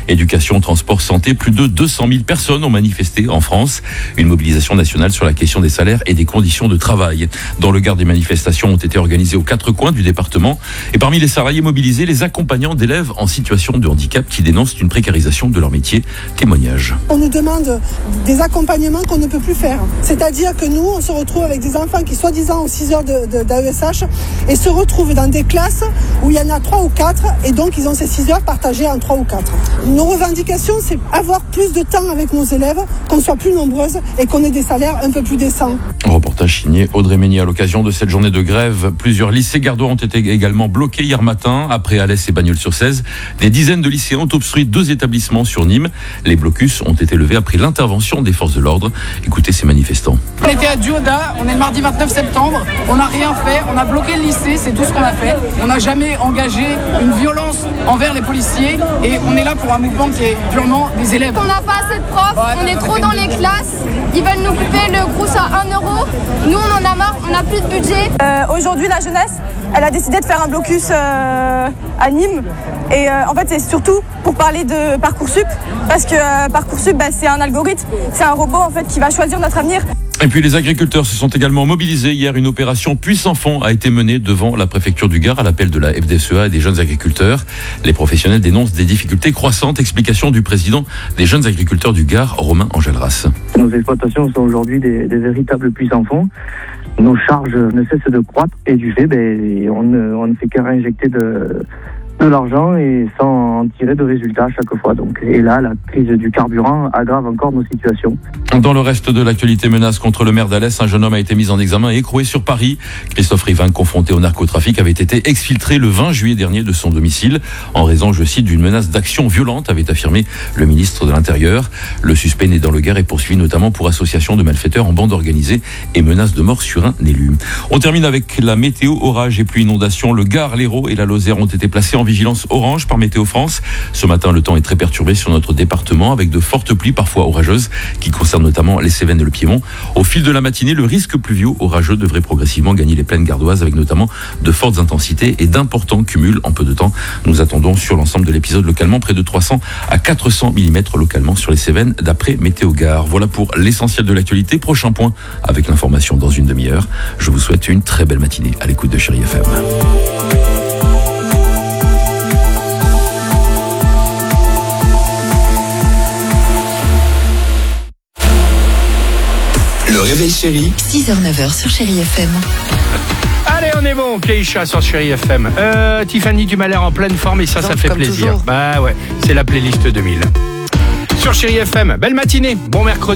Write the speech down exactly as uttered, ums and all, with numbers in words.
Éducation, transport, santé, plus de deux cent mille personnes ont manifesté en France. Une mobilisation nationale sur la question des salaires et des conditions de travail. Dans le Gard, des manifestations ont été organisées aux quatre coins du département. Et parmi les salariés mobilisés, les accompagnants d'élèves en situation de handicap qui dénoncent une précarisation de leur métier. Témoignage. On nous demande des accompagnements qu'on ne peut plus faire. C'est-à-dire que nous, on se retrouve avec des enfants qui, soi-disant, ont six heures de, de, d'A E S H et se retrouvent dans des classes où il y en a trois ou quatre et donc ils ont ces six heures partagées en trois ou quatre. Nos revendications, c'est avoir plus de temps avec nos élèves, qu'on soit plus nombreuses et qu'on ait des salaires un peu plus décents. Reportage signé Audrey Meunier. À l'occasion de cette journée de grève, plusieurs lycées gardois ont été également bloqués hier matin. Après Alès et Bagnols-sur-Cèze, des dizaines de lycéens ont obstrué deux établissements sur Nîmes. Les blocus ont été levés après l'intervention des forces de l'ordre. Écoutez ces manifestants. On était à Duoda, on est le mardi vingt-neuf septembre, on n'a rien fait, on a bloqué le lycée, c'est tout ce qu'on a fait. On n'a jamais engagé une violence envers les policiers et on est là pour un mouvement qui est purement des élèves. On n'a pas assez de profs, ouais, on est trop dans les classes, ils veulent nous couper le crous à un euro. Nous on en a marre, on n'a plus de budget. Euh, aujourd'hui la jeunesse, elle a décidé de faire un blocus euh, à Nîmes et euh, en fait c'est surtout pour parler de Parcoursup parce que euh, Parcoursup bah, c'est un algorithme, c'est un robot en fait qui va choisir notre avenir. Et puis les agriculteurs se sont également mobilisés. Hier, une opération Puissant Fond a été menée devant la préfecture du Gard à l'appel de la F D S E A et des jeunes agriculteurs. Les professionnels dénoncent des difficultés croissantes. Explication du président des jeunes agriculteurs du Gard, Romain Engelras. Nos exploitations sont aujourd'hui des, des véritables puissants fonds. Nos charges ne cessent de croître et du fait, ben, on, ne, on ne fait qu'à réinjecter de... de l'argent et sans en tirer de résultats à chaque fois. Donc, et là, la crise du carburant aggrave encore nos situations. Dans le reste de l'actualité, menace contre le maire d'Alès, un jeune homme a été mis en examen et écroué sur Paris. Christophe Rivin, confronté au narcotrafic, avait été exfiltré le vingt juillet dernier de son domicile en raison, je cite, d'une menace d'action violente, avait affirmé le ministre de l'Intérieur. Le suspect né dans le Gard est poursuivi notamment pour association de malfaiteurs en bande organisée et menace de mort sur un élu. On termine avec la météo, orage et pluie inondation. Le Gard, l'Hérault et la Lozère ont été placés en vigilance orange par Météo France. Ce matin, le temps est très perturbé sur notre département avec de fortes pluies, parfois orageuses, qui concernent notamment les Cévennes et le Piémont. Au fil de la matinée, le risque pluvieux orageux devrait progressivement gagner les plaines gardoises avec notamment de fortes intensités et d'importants cumuls en peu de temps. Nous attendons sur l'ensemble de l'épisode localement près de trois cents à quatre cents millimètres localement sur les Cévennes d'après Météo Gard. Voilà pour l'essentiel de l'actualité. Prochain point avec l'information dans une demi-heure. Je vous souhaite une très belle matinée à l'écoute de Chérie F M. Le réveil chéri. six heures neuf heures sur Chérie F M. Allez, on est bon, Keisha sur Chérie F M. Euh, Tiffany, tu m'as l'air en pleine forme et ça, ça fait plaisir. Toujours. Bah ouais, c'est la playlist deux mille. Sur Chérie F M, belle matinée, bon mercredi.